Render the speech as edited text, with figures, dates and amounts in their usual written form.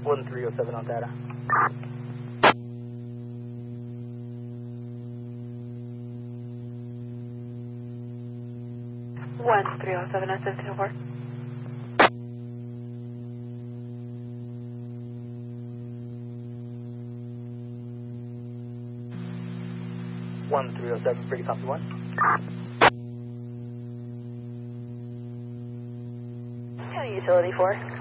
1307 on data. One 307 on 1704. One 307, pretty copy one. County Utility 4.